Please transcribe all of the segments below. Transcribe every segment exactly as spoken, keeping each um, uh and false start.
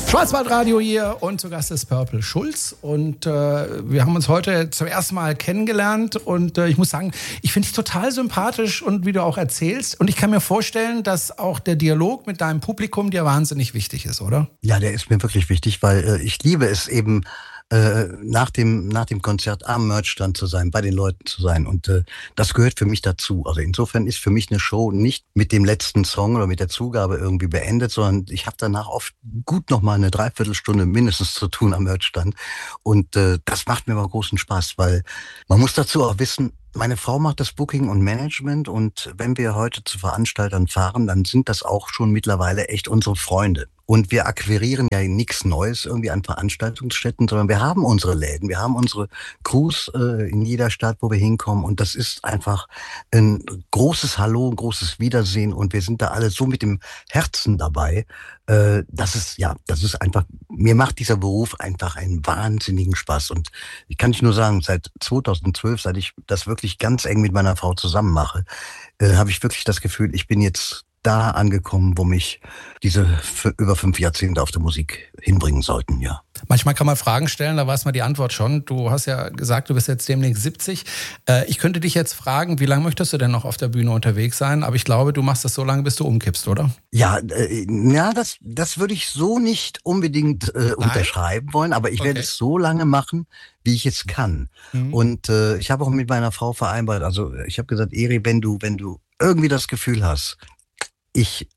Schwarzwaldradio hier und zu Gast ist Purple Schulz und äh, wir haben uns heute zum ersten Mal kennengelernt und äh, ich muss sagen, ich finde dich total sympathisch und wie du auch erzählst und ich kann mir vorstellen, dass auch der Dialog mit deinem Publikum dir wahnsinnig wichtig ist, oder? Ja, der ist mir wirklich wichtig, weil äh, ich liebe es eben, äh, nach dem nach dem Konzert am Merchstand zu sein, bei den Leuten zu sein und äh, das gehört für mich dazu. Also insofern ist für mich eine Show nicht mit dem letzten Song oder mit der Zugabe irgendwie beendet, sondern ich habe danach oft gut noch mal eine Dreiviertelstunde mindestens zu tun am Merchstand und äh, das macht mir aber großen Spaß, weil man muss dazu auch wissen, meine Frau macht das Booking und Management und wenn wir heute zu Veranstaltern fahren, dann sind das auch schon mittlerweile echt unsere Freunde. Und wir akquirieren ja nichts Neues irgendwie an Veranstaltungsstätten, sondern wir haben unsere Läden, wir haben unsere Crews äh, in jeder Stadt, wo wir hinkommen. Und das ist einfach ein großes Hallo, ein großes Wiedersehen. Und wir sind da alle so mit dem Herzen dabei. Äh, das ist, ja, das ist einfach, mir macht dieser Beruf einfach einen wahnsinnigen Spaß. Und ich kann nicht nur sagen, seit zweitausendzwölf, seit ich das wirklich ganz eng mit meiner Frau zusammen mache, äh, habe ich wirklich das Gefühl, ich bin jetzt da angekommen, wo mich diese f- über fünf Jahrzehnte auf der Musik hinbringen sollten, ja. Manchmal kann man Fragen stellen, da weiß man die Antwort schon. Du hast ja gesagt, du bist jetzt demnächst siebzig. Äh, ich könnte dich jetzt fragen, wie lange möchtest du denn noch auf der Bühne unterwegs sein? Aber ich glaube, du machst das so lange, bis du umkippst, oder? Ja, äh, ja, das, das würde ich so nicht unbedingt äh, unterschreiben wollen, aber ich okay. werde es so lange machen, wie ich es kann. Mhm. Und äh, ich habe auch mit meiner Frau vereinbart, also ich habe gesagt, Eri, wenn du, wenn du irgendwie das Gefühl hast, ich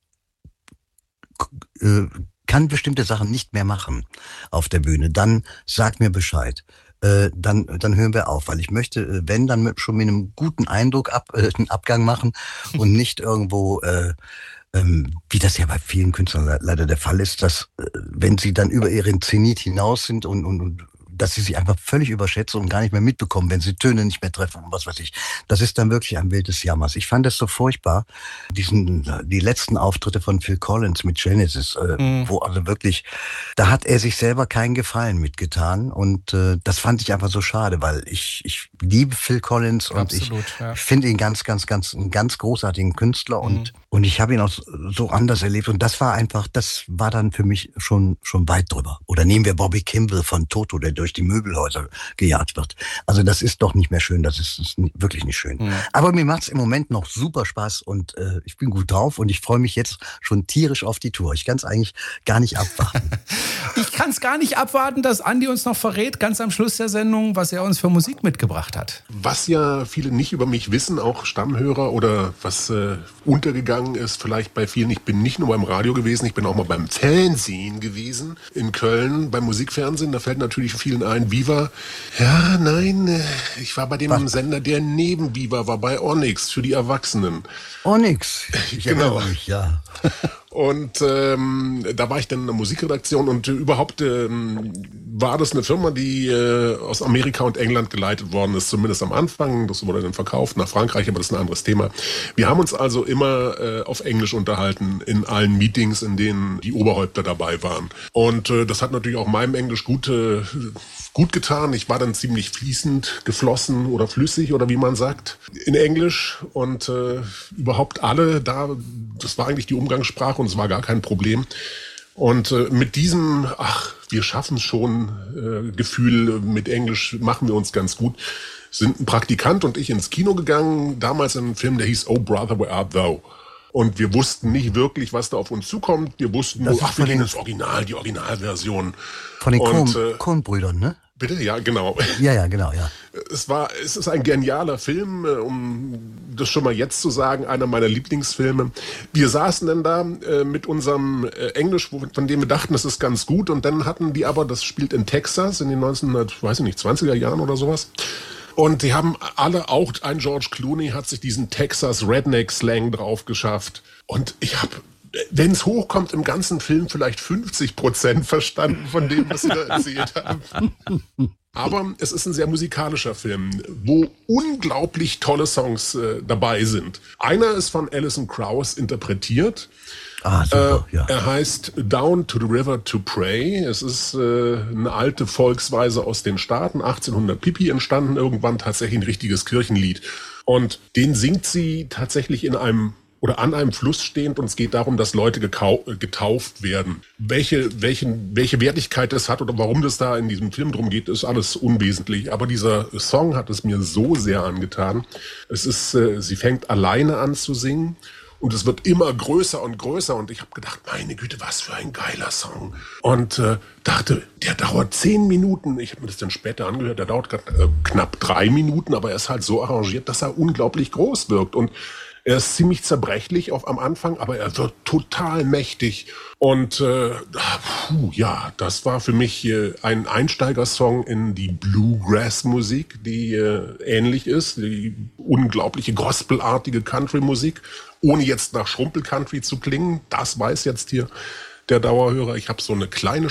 äh, kann bestimmte Sachen nicht mehr machen auf der Bühne, dann sag mir Bescheid. Äh, dann, dann hören wir auf, weil ich möchte, wenn, dann mit, schon mit einem guten Eindruck ab, äh, einen Abgang machen und nicht irgendwo, äh, ähm, wie das ja bei vielen Künstlern le- leider der Fall ist, dass, äh, wenn sie dann über ihren Zenit hinaus sind und, und, und dass sie sich einfach völlig überschätzen und gar nicht mehr mitbekommen, wenn sie Töne nicht mehr treffen und was weiß ich. Das ist dann wirklich ein Bild des Jammers. Ich fand es so furchtbar, diesen, die letzten Auftritte von Phil Collins mit Genesis, äh, mhm. wo also wirklich, da hat er sich selber keinen Gefallen mitgetan und äh, das fand ich einfach so schade, weil ich, ich liebe Phil Collins und Absolut, ich ja. finde ihn ganz, ganz, ganz, einen ganz großartigen Künstler mhm. und, und ich habe ihn auch so anders erlebt und das war einfach, das war dann für mich schon, schon weit drüber. Oder nehmen wir Bobby Kimball von Toto, der durch die Möbelhäuser gejagt wird. Also das ist doch nicht mehr schön, das ist, ist wirklich nicht schön. Mhm. Aber mir macht's im Moment noch super Spaß und äh, ich bin gut drauf und ich freue mich jetzt schon tierisch auf die Tour. Ich kann es eigentlich gar nicht abwarten. Ich kann es gar nicht abwarten, dass Andi uns noch verrät, ganz am Schluss der Sendung, was er uns für Musik mitgebracht hat. Was ja viele nicht über mich wissen, auch Stammhörer oder was äh, untergegangen ist, vielleicht bei vielen, ich bin nicht nur beim Radio gewesen, ich bin auch mal beim Fernsehen gewesen in Köln, beim Musikfernsehen, da fällt natürlich vielen ein, Viva. Ja, nein, ich war bei dem Was? Sender, der neben Viva war, bei Onyx für die Erwachsenen. Onyx? Ich genau. Mich, ja. Und ähm, da war ich dann in der Musikredaktion und äh, überhaupt ähm, war das eine Firma, die äh, aus Amerika und England geleitet worden ist, zumindest am Anfang. Das wurde dann verkauft nach Frankreich, aber das ist ein anderes Thema. Wir haben uns also immer äh, auf Englisch unterhalten in allen Meetings, in denen die Oberhäupter dabei waren. Und äh, das hat natürlich auch meinem Englisch gut, äh, gut getan. Ich war dann ziemlich fließend, geflossen oder flüssig oder wie man sagt, in Englisch. Und äh, überhaupt alle da, das war eigentlich die Umgangssprache und es war gar kein Problem. Und äh, mit diesem, ach, wir schaffen es schon, äh, Gefühl, mit Englisch machen wir uns ganz gut, sind ein Praktikant und ich ins Kino gegangen, damals in einem Film, der hieß Oh Brother, Where Art Thou? Und wir wussten nicht wirklich, was da auf uns zukommt. Wir wussten nur, ach, wir gehen ins Original, die Originalversion. Von den Coen-Brüdern, ne? Bitte? Ja, genau. Ja, ja, genau, ja. Es war, es ist ein genialer Film, um das schon mal jetzt zu sagen, einer meiner Lieblingsfilme. Wir saßen dann da äh, mit unserem äh, Englisch, von dem wir dachten, das ist ganz gut. Und dann hatten die aber, das spielt in Texas in den neunzehnhundert, weiß ich nicht, zwanziger Jahren oder sowas. Und die haben alle, auch ein George Clooney hat sich diesen Texas Redneck Slang drauf geschafft. Und ich habe, wenn es hochkommt, im ganzen Film vielleicht fünfzig Prozent verstanden von dem, was sie da erzählt haben. Aber es ist ein sehr musikalischer Film, wo unglaublich tolle Songs äh, dabei sind. Einer ist von Alison Krauss interpretiert. Ah, super, äh, ja. Er heißt Down to the River to Pray. Es ist äh, eine alte Volksweise aus den Staaten, achtzehnhundert Pipi entstanden, irgendwann tatsächlich ein richtiges Kirchenlied. Und den singt sie tatsächlich in einem oder an einem Fluss stehend und es geht darum, dass Leute gekau- getauft werden. Welche, welchen, welche Wertigkeit das hat oder warum das da in diesem Film drum geht, ist alles unwesentlich. Aber dieser Song hat es mir so sehr angetan. Es ist, äh, sie fängt alleine an zu singen. Und es wird immer größer und größer. Und ich habe gedacht, meine Güte, was für ein geiler Song. Und äh, dachte, der dauert zehn Minuten. Ich habe mir das dann später angehört. Der dauert grad, äh, knapp drei Minuten. Aber er ist halt so arrangiert, dass er unglaublich groß wirkt. Und er ist ziemlich zerbrechlich auf, am Anfang, aber er wird total mächtig. Und äh, puh, ja, das war für mich äh, ein Einsteigersong in die Bluegrass-Musik, die äh, ähnlich ist, die unglaubliche gospelartige Country-Musik, ohne jetzt nach Schrumpel-Country zu klingen. Das weiß jetzt hier der Dauerhörer. Ich habe so eine kleine